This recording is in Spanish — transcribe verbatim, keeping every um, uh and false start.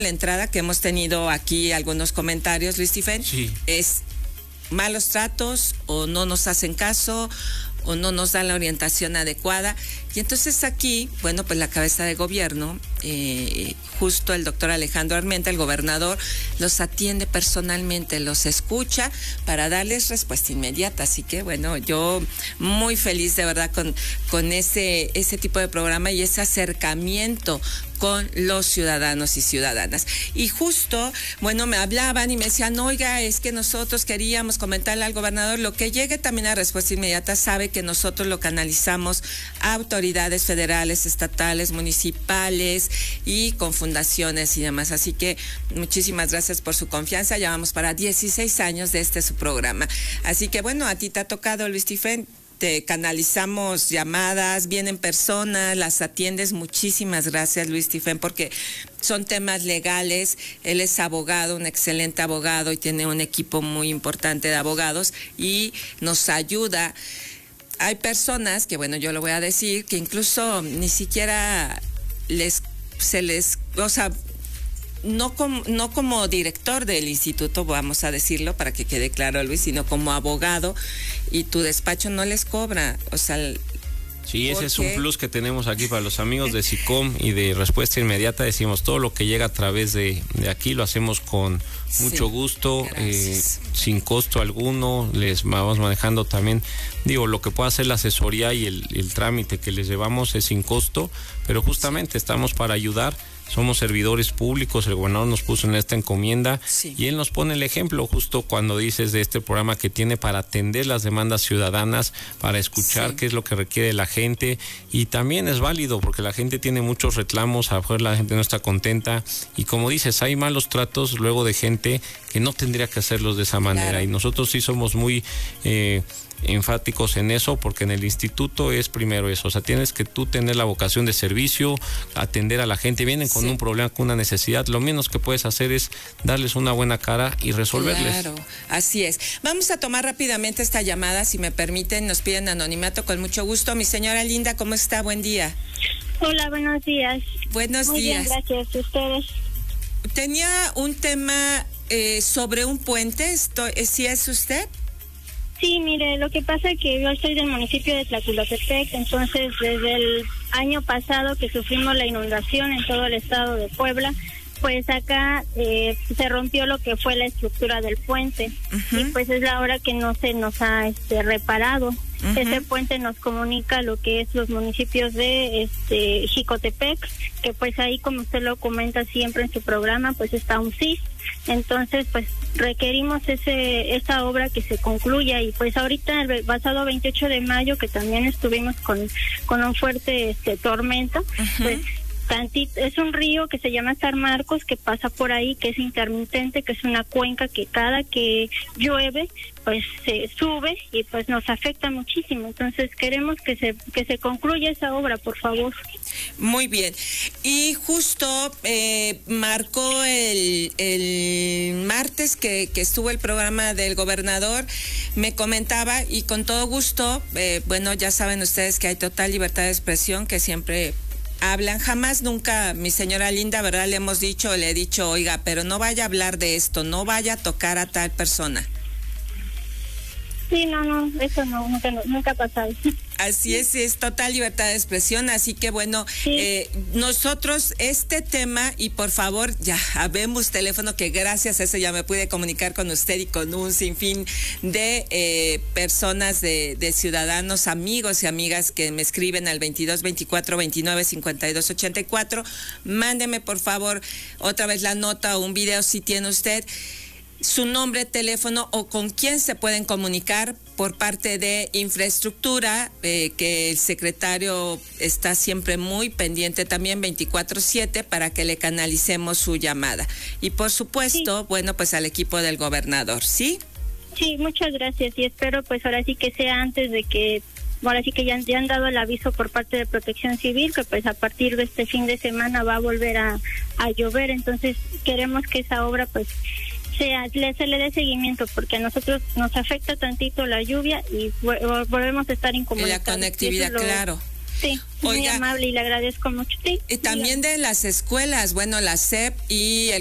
la entrada que hemos tenido aquí algunos comentarios, Luis Stephen, sí. es malos tratos o no nos hacen caso o no nos dan la orientación adecuada. Y entonces aquí, bueno, pues la cabeza de gobierno, eh, justo el doctor Alejandro Armenta, el gobernador, los atiende personalmente, los escucha para darles respuesta inmediata. Así que, bueno, yo muy feliz de verdad con, con ese, ese tipo de programa y ese acercamiento con los ciudadanos y ciudadanas. Y justo, bueno, me hablaban y me decían, oiga, es que nosotros queríamos comentarle al gobernador, lo que llegue también a respuesta inmediata, sabe que nosotros lo canalizamos a autoridades federales, estatales, municipales y con fundaciones y demás. Así que muchísimas gracias por su confianza. Ya vamos para dieciséis años de este su programa. Así que bueno, a ti te ha tocado, Luis Stephen. Te canalizamos llamadas, vienen personas, las atiendes. Muchísimas gracias, Luis Stephen, porque son temas legales. Él es abogado, un excelente abogado y tiene un equipo muy importante de abogados y nos ayuda. Hay personas que, bueno, yo lo voy a decir, que incluso ni siquiera les, se les, o sea, no como, no como director del instituto, vamos a decirlo para que quede claro, Luis, sino como abogado, y tu despacho no les cobra, o sea... Sí, ese es un plus que tenemos aquí para los amigos de SICOM y de Respuesta Inmediata. Decimos, todo lo que llega a través de, de aquí lo hacemos con mucho sí, gusto, eh, sin costo alguno. Les vamos manejando también, digo, lo que pueda hacer la asesoría y el, el trámite que les llevamos es sin costo, pero justamente sí. estamos para ayudar. Somos servidores públicos, el gobernador nos puso en esta encomienda sí. y él nos pone el ejemplo justo cuando dices de este programa que tiene para atender las demandas ciudadanas, para escuchar sí. qué es lo que requiere la gente, y también es válido porque la gente tiene muchos reclamos, a lo mejor la gente no está contenta y como dices, hay malos tratos luego de gente que no tendría que hacerlos de esa manera claro. y nosotros sí somos muy... Eh, enfáticos en eso, porque en el instituto es primero eso, o sea, tienes que tú tener la vocación de servicio, atender a la gente, vienen con sí. un problema, con una necesidad, lo menos que puedes hacer es darles una buena cara y resolverles. Claro, así es. Vamos a tomar rápidamente esta llamada, si me permiten, nos piden anonimato con mucho gusto. Mi señora linda, ¿cómo está? Buen día. Hola, buenos días. Buenos Muy días. Bien, gracias. ¿Ustedes? Tenía un tema eh, sobre un puente, esto, ¿sí es usted? Sí, mire, lo que pasa es que yo soy del municipio de Tlaculotepec, entonces desde el año pasado que sufrimos la inundación en todo el estado de Puebla, pues acá eh, se rompió lo que fue la estructura del puente uh-huh. y pues es la hora que no se nos ha este, reparado. Uh-huh. Ese puente nos comunica lo que es los municipios de este Jicotepec, que pues ahí, como usted lo comenta siempre en su programa, pues está un C I S. Entonces, pues requerimos ese esa obra que se concluya y pues ahorita el pasado veintiocho de mayo que también estuvimos con con un fuerte este tormenta, uh-huh. pues tantito, es un río que se llama San Marcos que pasa por ahí, que es intermitente, que es una cuenca que cada que llueve pues se sube y pues nos afecta muchísimo. Entonces queremos que se que se concluya esa obra, por favor. Muy bien. Y justo eh, marcó el, el martes que, que estuvo el programa del gobernador, me comentaba y con todo gusto, eh, bueno, ya saben ustedes que hay total libertad de expresión, que siempre hablan, jamás nunca, mi señora linda, ¿verdad? Le hemos dicho, le he dicho, oiga, pero no vaya a hablar de esto, no vaya a tocar a tal persona. Sí, no, no, eso no, nunca, nunca ha pasado. Así es, es total libertad de expresión, así que bueno, sí. eh, nosotros este tema, y por favor, ya habemos teléfono, que gracias a eso ya me pude comunicar con usted y con un sinfín de eh, personas, de, de ciudadanos, amigos y amigas que me escriben al veintidós veinticuatro veintinueve cincuenta y dos ochenta y cuatro. Mándeme por favor otra vez la nota o un video si tiene usted, su nombre, teléfono o con quién se pueden comunicar por parte de infraestructura, eh, que el secretario está siempre muy pendiente también veinticuatro siete para que le canalicemos su llamada. Y por supuesto, sí. bueno, pues al equipo del gobernador, ¿sí? Sí, muchas gracias y espero pues ahora sí que sea antes de que, ahora sí que ya, ya han dado el aviso por parte de Protección Civil que pues a partir de este fin de semana va a volver a, a llover, entonces queremos que esa obra pues sea, le, se le dé seguimiento porque a nosotros nos afecta tantito la lluvia y volvemos a estar incomunicados. La conectividad, lo, claro. Sí, muy Oiga, amable y le agradezco mucho. Sí, y también dígame. De las escuelas, bueno, la S E P y el